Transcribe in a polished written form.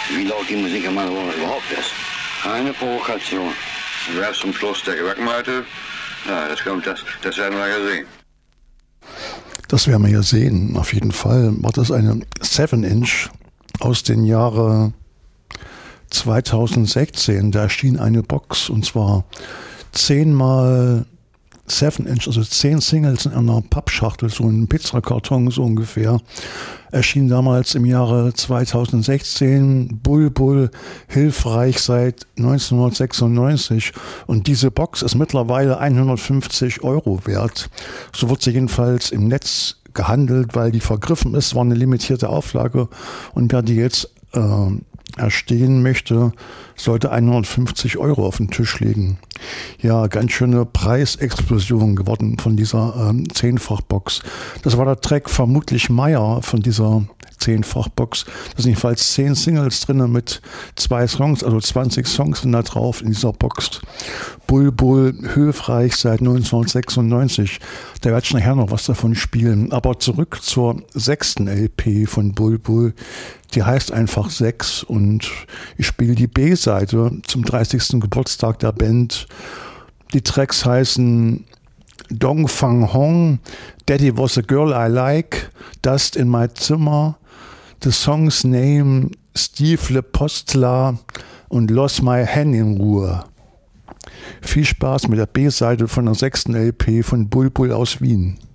wie laut die Musik in meiner Wohnung überhaupt ist. Keine Provokation. Wer zum Schluss der Gewackmeite? Ja, das werden wir ja sehen. Das werden wir ja sehen. Auf jeden Fall war das eine 7-Inch aus den Jahren 2016. Da erschien eine Box und zwar 10 mal 7-Inch, also 10 Singles in einer Pappschachtel, so ein Pizzakarton so ungefähr. Erschien damals im Jahre 2016. Bulbul, hilfreich seit 1996. Und diese Box ist mittlerweile 150 € wert. So wird sie jedenfalls im Netz gehandelt, weil die vergriffen ist. War eine limitierte Auflage. Und wer die jetzt erstehen möchte, sollte 150 € auf den Tisch legen. Ja, ganz schöne Preisexplosion geworden von dieser 10-fach-Box. Das war der Track vermutlich Meier von dieser 10-fach-Box. Da sind jedenfalls 10 Singles drin mit 2 Songs, also 20 Songs sind da drauf in dieser Box. Bulbul, hilfreich seit 1996. Da werde ich nachher noch was davon spielen. Aber zurück zur 6. LP von Bulbul. Die heißt einfach 6 und ich spiele die B-Seite zum 30. Geburtstag der Band. Die Tracks heißen Dong Fang Hong, Daddy Was a Girl I Like, Dust in My Zimmer, The Song's Name, Steve Le Postler und Lost My Hen in Ruhe. Viel Spaß mit der B-Seite von der 6. LP von Bulbul aus Wien.